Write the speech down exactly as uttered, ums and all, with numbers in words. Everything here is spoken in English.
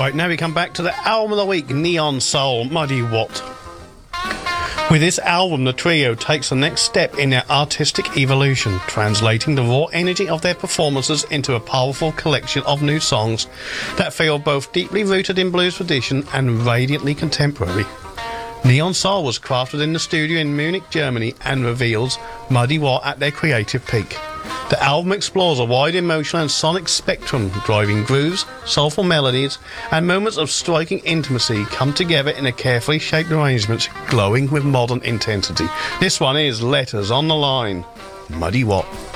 Right, now we come back to the album of the week, Neon Soul, Muddy Watt. With this album, the trio takes the next step in their artistic evolution, translating the raw energy of their performances into a powerful collection of new songs that feel both deeply rooted in blues tradition and radiantly contemporary. Neon Soul was crafted in the studio in Munich, Germany, and reveals Muddy Watt at their creative peak. The album explores a wide emotional and sonic spectrum, driving grooves, soulful melodies, and moments of striking intimacy come together in a carefully shaped arrangement, glowing with modern intensity. This one is Letters on the Line, Muddy Watt.